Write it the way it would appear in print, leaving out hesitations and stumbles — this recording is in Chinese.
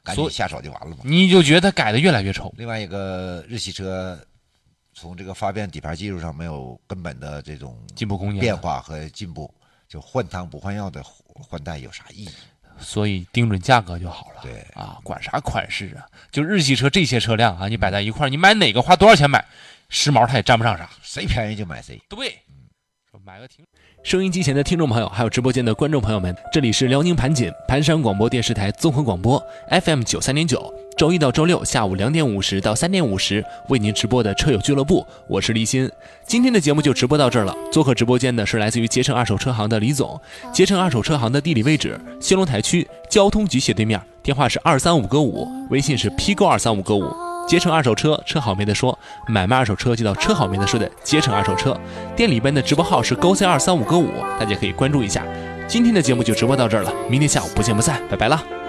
赶紧下手就完了嘛。 你就觉得改的越来越丑。 另外一个日系车从这个发变底盘技术上没有根本的这种进步空间变化和进步，就换汤不换药的换代有啥意义？ 所以定准价格就好了。 对啊，管啥款式啊？就日系车这些车辆啊，你摆在一块儿，你买哪个花多少钱买，时髦它也沾不上啥， 谁便宜就买谁。 对，说买个停。 收音机前的听众朋友，还有直播间的观众朋友们，这里是辽宁盘锦盘山广播电视台综合广播 FM 93.9，周一到周六下午2点50到3点50为您直播的车友俱乐部，我是立新。今天的节目就直播到这儿了。做客直播间的是来自于捷诚二手车行的李总。捷诚二手车行的地理位置：兴隆台区交通局斜对面，电话是235个5，微信是批购235个5。捷诚二手车，车好没得说，买卖二手车就到车好没得说的捷诚二手车。店里边的直播号是GoC235个5，大家可以关注一下。今天的节目就直播到这儿了，明天下午不见不散，拜拜了。